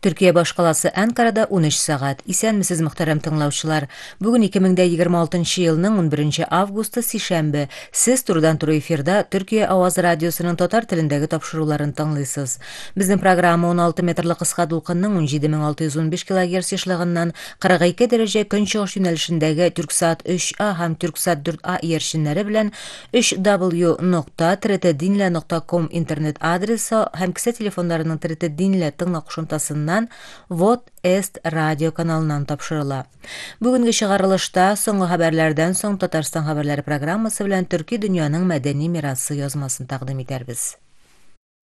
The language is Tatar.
Türkiye башкаласы Анкарада 13 сагат. Исәнмесез, мөхтәрәм тыңлаучылар. Бүген 2026 елның 11 августы сишәмбе. Сез турыдан-туры эфирда Төркия Аваз радиосының татар телендәге тапшыруларын тыңлыйсыз. Безнең программа 16 метрлы кыска дулкынның 17615 кГц яшьлегеннән 42 дәрәҗә көнчыгыш юнәлешендәге Түрксат 3А һәм Түрксат 4А иярченнәре белән 3w.trettdinla.com интернет адресы һәм кесә телефоннарының Trettdinla тыңлау кушымтасыннан Вот Эст радио каналыннан тапшырыла. Бүгенге чыгарылышта соңгы хәбәрләрдән соң Татарстан хәбәрләре программасы белән Төрки дөньяның мәдәни мирасы язмасын тәкъдим итәрбез.